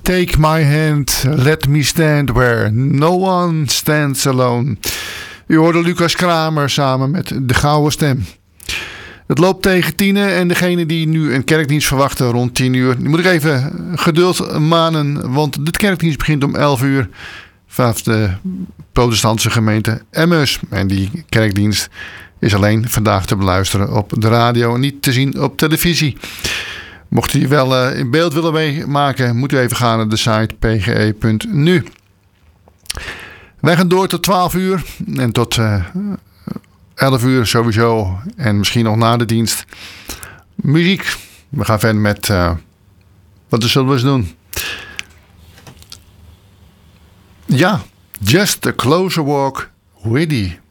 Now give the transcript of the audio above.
Take my hand, let me stand where no one stands alone. U hoorde Lucas Kramer samen met De Gouden Stem. Het loopt tegen 10 en degene die nu een kerkdienst verwachten rond 10 uur... die moet ik even geduld manen, want de kerkdienst begint om 11 uur... vanaf de protestantse gemeente Emmaus. En die kerkdienst is alleen vandaag te beluisteren op de radio en niet te zien op televisie. Mocht u wel in beeld willen meemaken, moet u even gaan naar de site pge.nu. Wij gaan door tot 12 uur en tot 11 uur sowieso. En misschien nog na de dienst. Muziek. We gaan verder met... wat zullen we eens doen? Ja, Just a Closer Walk with Thee.